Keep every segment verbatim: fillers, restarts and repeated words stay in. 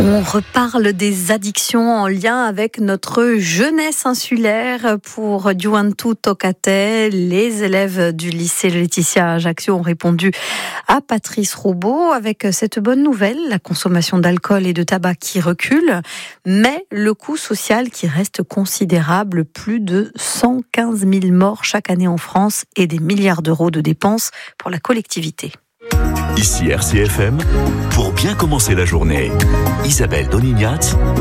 On reparle des addictions en lien avec notre jeunesse insulaire pour Juventud Tocatè. Les élèves du lycée Laetitia à Ajaccio ont répondu à Patrice Roubaud avec cette bonne nouvelle, la consommation d'alcool et de tabac qui recule, mais le coût social qui reste considérable, plus de cent quinze mille morts chaque année en France et des milliards d'euros de dépenses pour la collectivité. Ici R C F M, pour bien commencer la journée. Isabelle Donignat,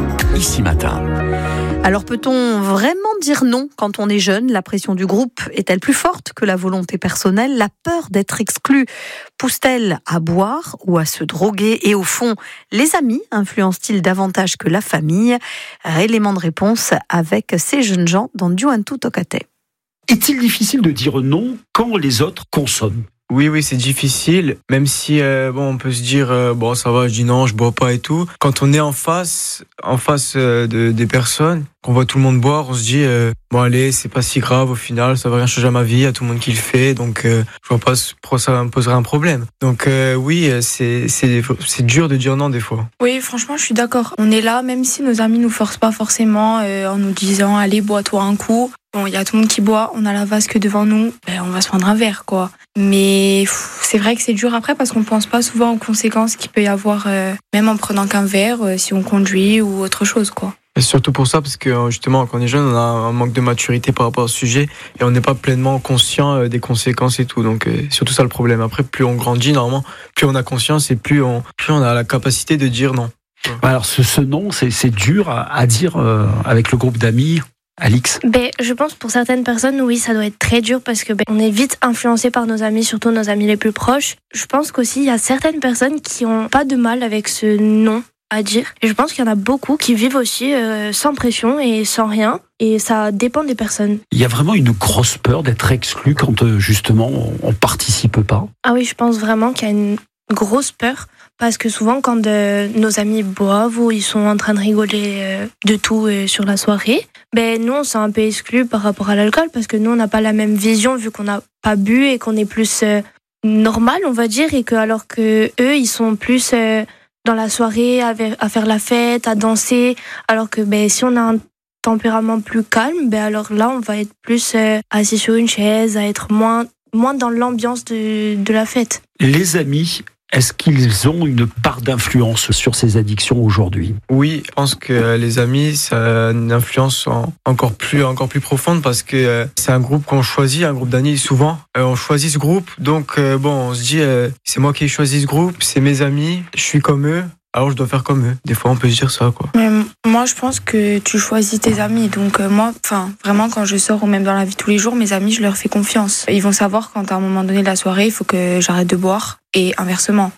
ici matin. Alors peut-on vraiment dire non quand on est jeune ? La pression du groupe est-elle plus forte que la volonté personnelle ? La peur d'être exclu pousse-t-elle à boire ou à se droguer ? Et au fond, les amis influencent-ils davantage que la famille ? Élément de réponse avec ces jeunes gens dans Juventud Tocatè. Est-il difficile de dire non quand les autres consomment ? Oui, oui, c'est difficile, même si euh, bon, on peut se dire euh, bon, ça va, je dis non, je bois pas et tout. Quand on est en face, en face euh, de, des personnes, qu'on voit tout le monde boire, on se dit euh, bon, allez, c'est pas si grave au final, ça va rien changer à ma vie, il y a tout le monde qui le fait, donc euh, je vois pas pourquoi ça me poserait un problème. Donc euh, oui, c'est c'est c'est dur de dire non des fois. Oui, franchement, je suis d'accord. On est là, même si nos amis nous forcent pas forcément euh, en nous disant allez, bois-toi un coup. Bon, il y a tout le monde qui boit, on a la vasque devant nous, ben, on va se prendre un verre, quoi. Mais pff, c'est vrai que c'est dur après parce qu'on pense pas souvent aux conséquences qu'il peut y avoir, euh, même en prenant qu'un verre, euh, si on conduit ou autre chose, quoi. Et surtout pour ça, parce que justement, quand on est jeune, on a un manque de maturité par rapport au sujet et on n'est pas pleinement conscient des conséquences et tout. Donc, euh, surtout ça le problème. Après, plus on grandit, normalement, plus on a conscience et plus on, plus on a la capacité de dire non. Alors, ce, ce non, c'est, c'est dur à, à dire euh, avec le groupe d'amis. Alix ? Ben, je pense pour certaines personnes, oui, ça doit être très dur parce que ben, on est vite influencé par nos amis, surtout nos amis les plus proches. Je pense qu'aussi, il y a certaines personnes qui n'ont pas de mal avec ce non à dire. Et je pense qu'il y en a beaucoup qui vivent aussi euh, sans pression et sans rien. Et ça dépend des personnes. Il y a vraiment une grosse peur d'être exclu quand euh, justement on ne participe pas. Ah oui, je pense vraiment qu'il y a une grosse peur. Parce que souvent, quand euh, nos amis boivent ou ils sont en train de rigoler euh, de tout euh, sur la soirée, ben nous, on s'est un peu exclus par rapport à l'alcool parce que nous, on n'a pas la même vision vu qu'on n'a pas bu et qu'on est plus euh, normal, on va dire, et que alors que eux, ils sont plus euh, dans la soirée à, à faire la fête, à danser, alors que ben si on a un tempérament plus calme, ben alors là, on va être plus euh, assis sur une chaise, à être moins moins dans l'ambiance de de la fête. Les amis, est-ce qu'ils ont une part d'influence sur ces addictions aujourd'hui ? Oui, je pense que les amis, ça a une influence en, encore plus, encore plus profonde parce que euh, c'est un groupe qu'on choisit, un groupe d'amis souvent. Euh, on choisit ce groupe, donc euh, bon, on se dit, euh, c'est moi qui ai choisi ce groupe, c'est mes amis, je suis comme eux, alors je dois faire comme eux. Des fois, on peut se dire ça, quoi. Mais moi, je pense que tu choisis tes amis. Donc euh, moi, enfin, vraiment, quand je sors ou même dans la vie tous les jours, mes amis, je leur fais confiance. Ils vont savoir quand à un moment donné de la soirée, il faut que j'arrête de boire et inversement.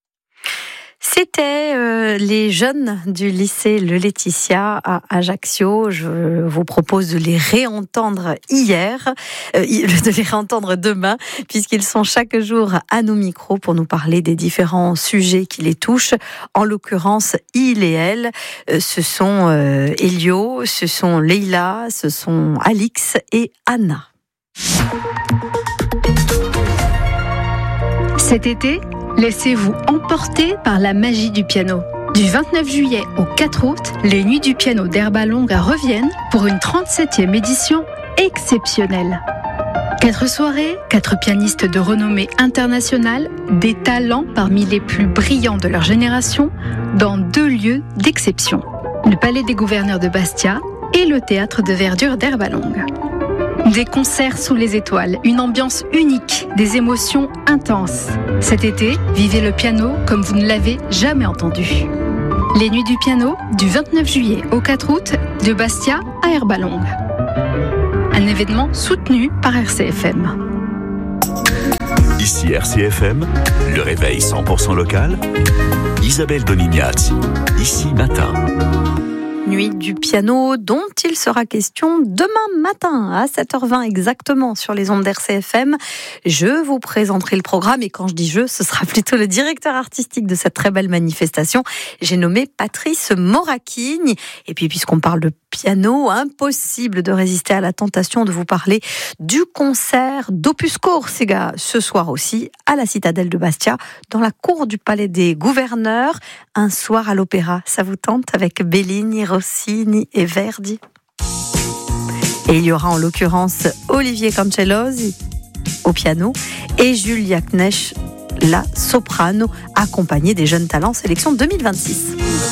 C'était euh, les jeunes du lycée Le Laetitia à Ajaccio. Je vous propose de les réentendre hier, euh, de les réentendre demain, puisqu'ils sont chaque jour à nos micros pour nous parler des différents sujets qui les touchent. En l'occurrence, il et elle, euh, ce sont euh, Elio, ce sont Leïla, ce sont Alix et Anna. Cet été, laissez-vous emporter par la magie du piano. Du vingt-neuf juillet au quatre août, les Nuits du piano d'Herbalonga reviennent pour une trente-septième édition exceptionnelle. Quatre soirées, quatre pianistes de renommée internationale, des talents parmi les plus brillants de leur génération, dans deux lieux d'exception. Le Palais des Gouverneurs de Bastia et le Théâtre de Verdure d'Herbalonga. Des concerts sous les étoiles, une ambiance unique, des émotions intenses. Cet été, vivez le piano comme vous ne l'avez jamais entendu. Les Nuits du piano, du vingt-neuf juillet au quatre août, de Bastia à Herbalonga. Un événement soutenu par R C F M. Ici R C F M, le réveil cent pour cent local. Isabelle Donignat, ici matin. Nuits du piano dont il sera question demain matin à sept heures vingt exactement sur les ondes d'R C F M. Je vous présenterai le programme et quand je dis je, ce sera plutôt le directeur artistique de cette très belle manifestation. J'ai nommé Patrice Moraquigne. Et puis puisqu'on parle de piano, impossible de résister à la tentation de vous parler du concert d'Opus Corsica ce soir aussi à la Citadelle de Bastia dans la cour du Palais des Gouverneurs. Un soir à l'opéra, ça vous tente avec Bellini, Rossini et Verdi? Et il y aura en l'occurrence Olivier Cancellosi au piano et Julia Knesch, la soprano, accompagnée des jeunes talents sélection deux mille vingt-six.